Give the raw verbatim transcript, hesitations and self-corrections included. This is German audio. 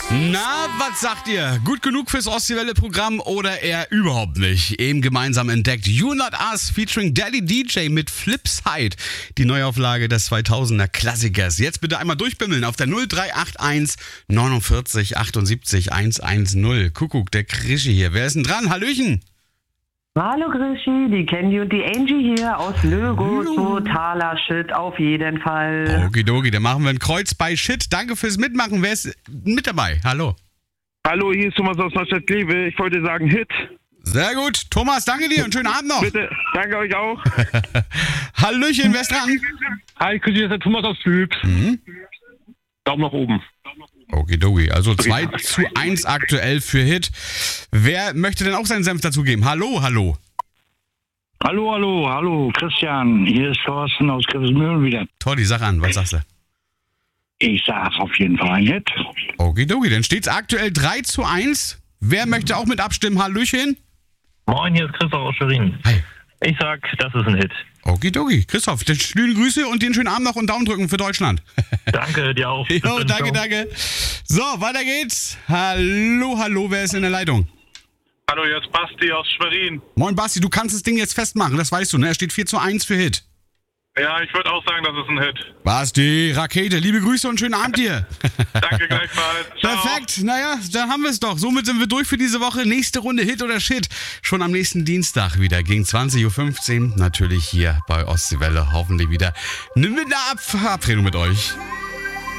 Na, was sagt ihr? Gut genug fürs Ostseewelle-Programm oder eher überhaupt nicht? Eben gemeinsam entdeckt You Not Us featuring Daddy D J mit Flipside. Die Neuauflage des zweitausender Klassikers. Jetzt bitte einmal durchbimmeln auf der null drei acht eins neunundvierzig achtundsiebzig hundertzehn. Kuckuck, der Krischi hier. Wer ist denn dran? Hallöchen! Hallo Grischi, die Candy und die Angie hier aus Lögo. Totaler Shit, auf jeden Fall. Okidoki, dann machen wir ein Kreuz bei Shit. Danke fürs Mitmachen. Wer ist mit dabei? Hallo. Hallo, hier ist Thomas aus Neustadt-Kleve. Ich wollte sagen Hit. Sehr gut. Thomas, danke dir und schönen Abend noch. Bitte, danke euch auch. Hallöchen, wer ist dran? Hi, Grischi, das ist der Thomas aus Lübs. Mhm. Daumen nach oben. Okidoki, also zwei zu eins aktuell für Hit. Wer möchte denn auch seinen Senf dazugeben? Hallo, hallo. Hallo, hallo, hallo, Christian. Hier ist Thorsten aus Griffesmühlen wieder. Toddy, sag an, was sagst du? Ich sag auf jeden Fall ein Hit. Okidoki, dann steht's aktuell drei zu eins. Wer möchte auch mit abstimmen? Hallöchen. Moin, hier ist Christoph aus Schwerin. Hi. Ich sag, das ist ein Hit. Okidoki. Christoph, dann schöne Grüße und den schönen Abend noch und Daumen drücken für Deutschland. Danke, dir auch. Bis Jo, dann, danke, ciao. danke. So, weiter geht's. Hallo, hallo, wer ist in der Leitung? Hallo, hier ist Basti aus Schwerin. Moin Basti, du kannst das Ding jetzt festmachen, das weißt du, ne? Es steht vier zu eins für Hit. Ja, ich würde auch sagen, das ist ein Hit. Basti, Rakete, liebe Grüße und schönen Abend dir. Danke gleichfalls. Ciao. Perfekt, naja, dann haben wir es doch. Somit sind wir durch für diese Woche. Nächste Runde Hit oder Shit. Schon am nächsten Dienstag wieder gegen zwanzig Uhr fünfzehn. Natürlich hier bei Ostseewelle. Hoffentlich wieder eine Verabredung mit euch.